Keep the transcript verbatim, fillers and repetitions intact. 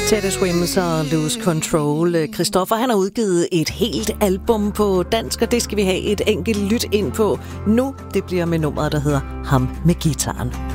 Teddy Swims og Lose Control. Christoffer, han har udgivet et helt album på dansk, og det skal vi have et enkelt lyt ind på nu. Det bliver med nummeret, der hedder Ham med guitaren.